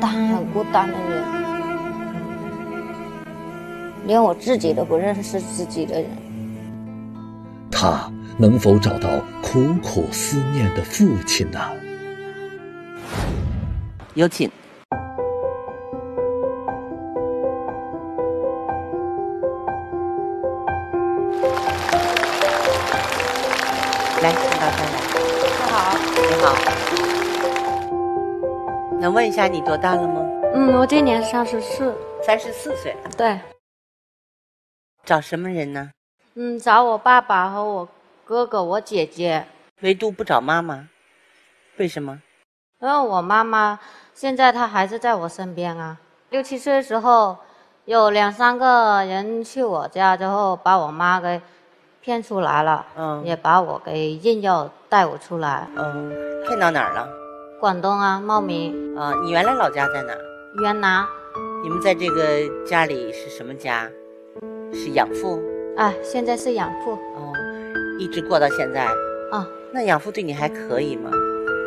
很孤单的人，连我自己都不认识自己的人。 他能否找到苦苦思念的父亲呢？ 有请。来，请到这儿来。 好， 你好，能问一下你多大了吗我今年34。 ？34岁。 对。 找什么人呢？ 找我爸爸和我哥哥、我姐姐。 唯独不找妈妈，为什么？ 因为我妈妈现在她还是在我身边啊。6、7岁的时候，有2、3个人去我家之后，把我妈给骗出来了，也把我给硬要带我出来。 骗到哪儿了？ 广东啊，茂名。 你原来老家在哪儿？ 云南。 你们在这个家里是什么家？是养父？ 现在是养父。 一直过到现在。那养父对你还可以吗？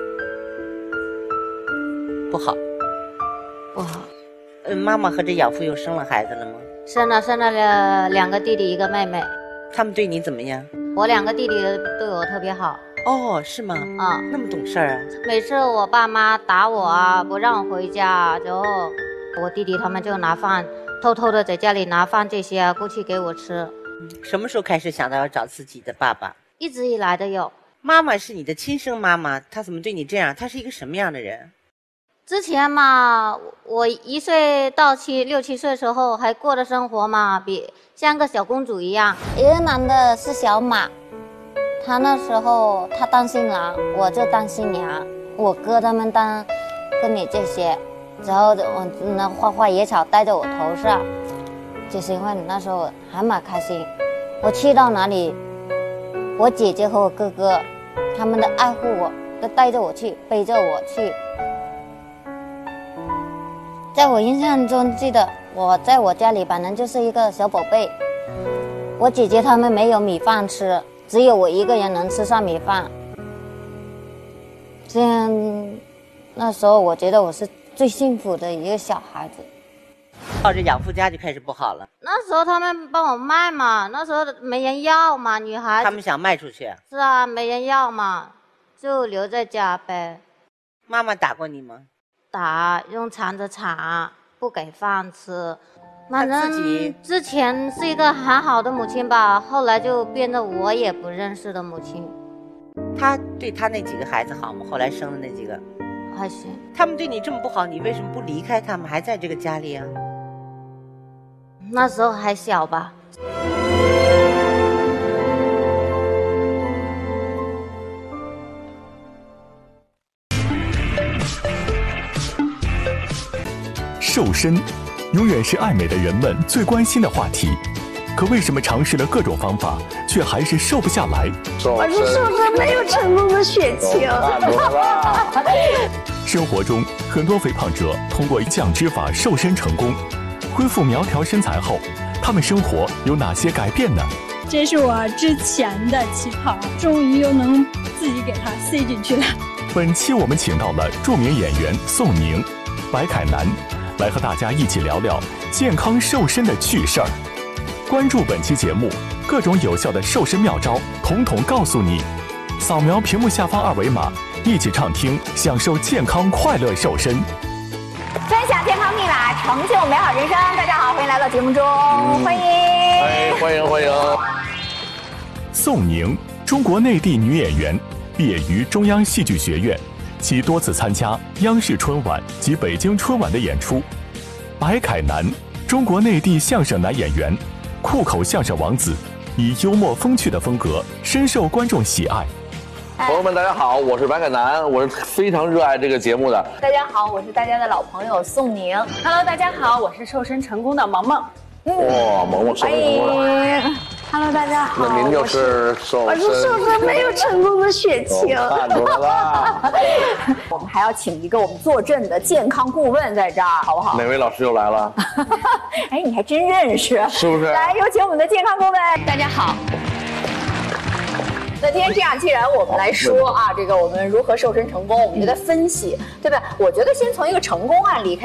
不好。 不好。 妈妈和这养父又生了孩子了吗？ 生了2个弟弟1个妹妹。 他们对你怎么样？ 我2个弟弟对我特别好。 是吗？那么懂事啊。 每次我爸妈打我啊，不让我回家之后，我弟弟他们就拿饭，偷偷的在家里拿饭这些过去给我吃。 什么时候开始想到要找自己的爸爸？ 一直以来都有。 妈妈是你的亲生妈妈，她怎么对你这样？她是一个什么样的人？ 之前嘛，我1岁到6、7岁的时候还过的生活嘛，比像个小公主一样。一个男的是小马，他那时候他当新郎，我就当新娘，我哥他们当跟你这些，然后我那花野草戴在我头上，就是因为那时候还蛮开心。我去到哪里，我姐姐和我哥哥他们都爱护我，都带着我去，背着我去。在我印象中记得我在我家里反正就是一个小宝贝，我姐姐他们没有米饭吃，只有我一个人能吃上米饭。这样那时候我觉得我是最幸福的一个小孩子。 到这养父家就开始不好了。 那时候他们帮我卖嘛，那时候没人要嘛，女孩子他们想卖出去。 是啊，没人要嘛，就留在家呗。 妈妈打过你吗？ 打，用肠子插，不给饭吃。反正之前是一个很好的母亲吧，后来就变得我也不认识的母亲。 他对他那几个孩子好吗？后来生的那几个还行。 他们对你这么不好，你为什么不离开他们，还在这个家里啊？ 那时候还小吧。 瘦身永远是爱美的人们最关心的话题，可为什么尝试了各种方法，却还是瘦不下来？ 我是瘦身没有成功的血清。 生活中，很多肥胖者通过降脂法瘦身成功，恢复苗条身材后，他们生活有哪些改变呢？ 这是我之前的旗袍，终于又能自己给它塞进去了。 本期我们请到了著名演员宋宁、白凯南，来和大家一起聊聊健康瘦身的趣事儿。关注本期节目，各种有效的瘦身妙招，统统告诉你。扫描屏幕下方2维码，一起畅听，享受健康快乐瘦身， 分享健康密码，成就美好人生。大家好，欢迎来到节目中，欢迎， 欢迎。 宋宁，中国内地女演员，毕业于中央戏剧学院，其多次参加央视春晚及北京春晚的演出。白凯南，中国内地相声男演员，酷口相声王子，以幽默风趣的风格深受观众喜爱。 朋友们，大家好，我是白凯南，我是非常热爱这个节目的。 大家好，我是大家的老朋友宋宁。Hello， 大家好，我是瘦身成功的萌萌。 哇，萌萌瘦身成功了。 Hello， 大家好。 那您就是瘦身， 我是瘦身没有成功的血清。 看出来了。 我们还要请一个我们坐镇的健康顾问在这儿，好不好？ 哪位老师又来了？ 哎，你还真认识， 是不是？ 来，有请我们的健康顾问。大家好。那今天这样，既然我们来说啊，这个我们如何瘦身成功，我们就在分析，对吧？我觉得先从一个成功案例开始。